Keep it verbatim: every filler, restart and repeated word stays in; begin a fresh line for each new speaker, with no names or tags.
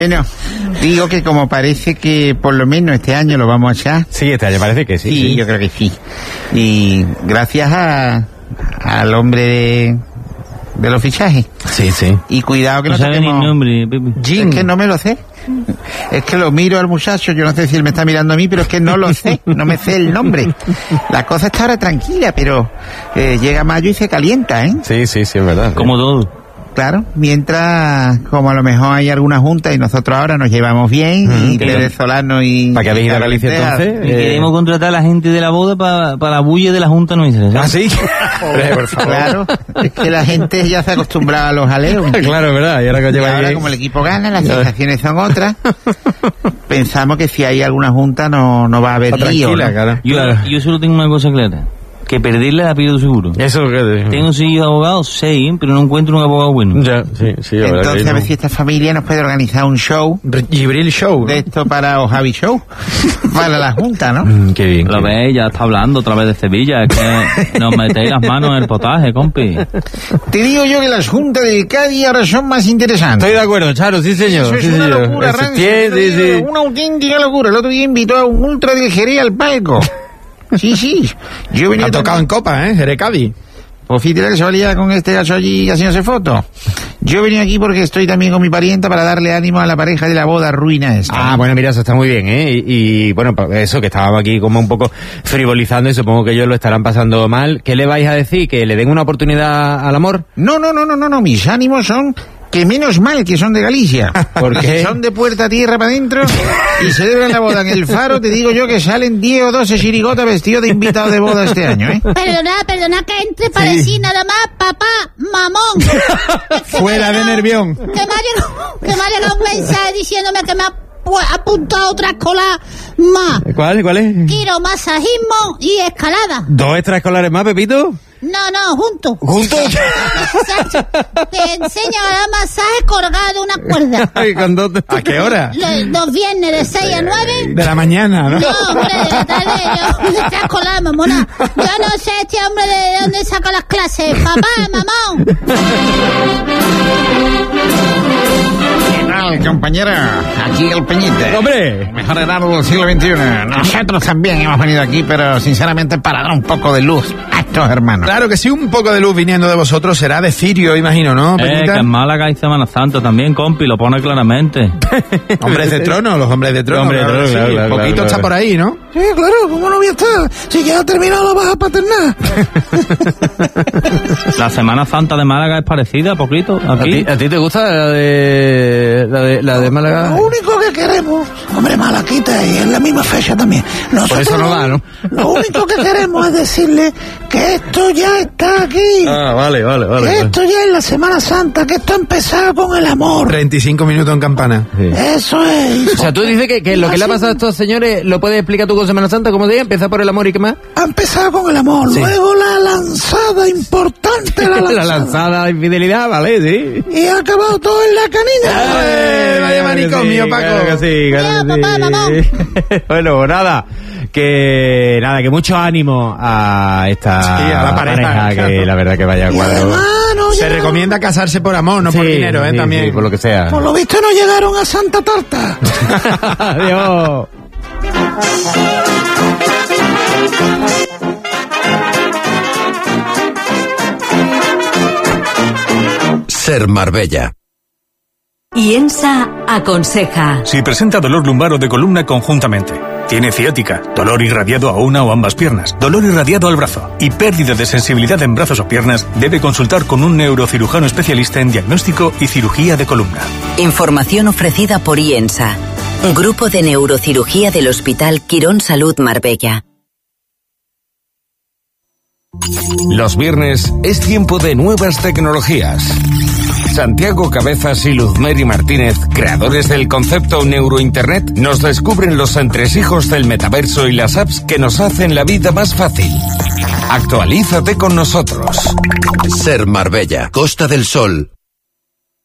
Bueno, digo que como parece que por lo menos este año lo vamos a echar.
Sí, este año parece que sí.
Sí,
sí.
yo creo que sí. Y gracias a al hombre de, de los fichajes.
Sí, sí.
Y cuidado que
no
no
sabe
tenemos...
ni nombre, Pepe.
Jim. Es que no me lo sé. Es que lo miro al muchacho, yo no sé si él me está mirando a mí, pero es que no lo sé, no me sé el nombre. La cosa está ahora tranquila, pero eh, llega mayo y se calienta, ¿eh?
Sí, sí, sí, es verdad.
Como todo.
Claro, mientras, como a lo mejor hay alguna junta y nosotros ahora nos llevamos bien, mm, y Pérez Solano y...
¿Para qué habéis ido a Galicia entonces?
Y eh... queremos contratar a la gente de la boda para pa la bulla de la junta nuestra.
¿Ah, sí? Por favor.
Claro, es que la gente ya se ha acostumbrado a los aleos.
Claro, es verdad. Y ahora, que
y ahora ahí... como el equipo gana, las sensaciones son otras. Pensamos que si hay alguna junta no, no va a haber lío, ¿no?
Claro.
Yo,
claro.
yo solo tengo una cosa clara. Que perderle la pido seguro.
Eso es lo que...
Tengo seguido abogados, seis, pero no encuentro un abogado bueno.
Ya, sí, sí.
Entonces, a ver
no.
si esta familia nos puede organizar un show.
Gibril Show.
De esto para, o Javi Show. Para la Junta, ¿no?
Mm, qué bien.
Lo ves, ya está hablando otra vez de Sevilla. Es que nos metéis las manos en el potaje, compi.
Te digo yo que las juntas de Cádiz ahora son más interesantes.
Estoy de acuerdo, Charo, sí, señor.
Eso es
sí,
una
señor.
locura,
Eso,
Rancio,
sí, sí, sí.
Una auténtica locura. El otro día invitó a un ultra del Jerez al palco. Sí, sí. Yo venía
ha tocado en copa, ¿eh? Jerez Cádiz.
Pues fíjate que se valía con este gacho allí haciéndose foto. Yo he venido aquí porque estoy también con mi parienta para darle ánimo a la pareja de la boda ruina esta.
Ah, bueno, mira, eso está muy bien, ¿eh? Y, y bueno, eso, que estábamos aquí como un poco frivolizando y supongo que ellos lo estarán pasando mal. ¿Qué le vais a decir? ¿Que le den una oportunidad al amor?
No, no, no, no, no, no. Mis ánimos son... que menos mal que son de Galicia. Porque son de puerta a tierra para adentro y celebran la boda en el Faro. Te digo yo que salen diez o doce chirigotas vestidos de invitados de boda este año, ¿eh?
Perdona, perdona que entre para
sí.
decir nada más, papá, mamón. Es que
fuera de Nervión.
Que me ha llegado, que me ha llegado un mensaje diciéndome que me ha apuntado otra escolar más.
¿Cuál? ¿Cuál es?
Quiero masajismo y escalada.
¿Dos extraescolares más, Pepito?
No, no, juntos.
¿Juntos?
Te enseño a dar masaje colgado de una cuerda.
Ay, ¿con dónde? ¿A qué hora?
Los, los viernes de seis a nueve.
De la mañana, ¿no?
No, hombre, de la tarde. Yo, de escolar, mamona. Yo no sé este hombre de dónde saca las clases. Papá, mamón.
¿Qué tal, compañera? Aquí el Peñite.
¡Hombre!
Mejor hermano del siglo veintiuno. Nosotros también hemos venido aquí, pero sinceramente para dar un poco de luz a estos hermanos.
Claro que sí, un poco de luz viniendo de vosotros será de cirio, imagino, ¿no,
Eh,
Peñita?
que en Málaga hay Semana Santa también, compi, lo pone claramente.
Hombres de trono, los hombres de trono.
Hombres de trono,
sí,
claro, claro,
poquito
claro,
está
claro.
por ahí, ¿no?
Sí, claro, ¿cómo no voy a estar? Si ya ha terminado la baja paternal.
La Semana Santa de Málaga es parecida, poquito,
¿A
aquí.
ti, ¿A ti te gusta la de, la de, la de Málaga?
Lo único que queremos, hombre, Malaquita, y es la misma fecha también. Nosotros,
Por eso no va, ¿no?
Lo único que queremos es decirle que esto ya está aquí.
Ah, vale, vale, vale.
Que esto ya es la Semana Santa, que esto ha empezado con el amor.
treinta y cinco minutos en campana.
Sí.
Eso es.
O sea, tú dices que, que lo que le ha pasado a estos señores lo puedes explicar tú con Semana Santa, ¿cómo te diga? Empezar por el amor y qué más.
Ha empezado con el amor,
Sí.
luego la lanzada, importante la lanzada.
La lanzada de infidelidad, vale, sí.
Y ha acabado todo en la canilla.
¡Eh! Vaya manicomio, Paco.
Claro que sí, claro
Ya,
que
papá,
sí.
mamá.
Bueno, nada, que nada, que mucho ánimo a esta
Sí, a la pareja,
que
claro.
la verdad que vaya
Y
cuadro.
además no
Se
llegaron-
recomienda casarse por amor, no por
Sí,
dinero, ¿eh?
sí,
También.
sí, por lo que sea.
Por lo visto no llegaron a Santa Tarta.
Adiós.
Ser Marbella.
IENSA aconseja.
Si presenta dolor lumbar o de columna conjuntamente, tiene ciática, dolor irradiado a una o ambas piernas, dolor irradiado al brazo y pérdida de sensibilidad en brazos o piernas, debe consultar con un neurocirujano especialista en diagnóstico y cirugía de columna.
Información ofrecida por IENSA, un grupo de neurocirugía del Hospital Quirón Salud Marbella.
Los viernes es tiempo de nuevas tecnologías. Santiago Cabezas y Luzmeri Martínez, creadores del concepto Neurointernet, nos descubren los entresijos del metaverso y las apps que nos hacen la vida más fácil. Actualízate con nosotros. Ser Marbella, Costa del Sol.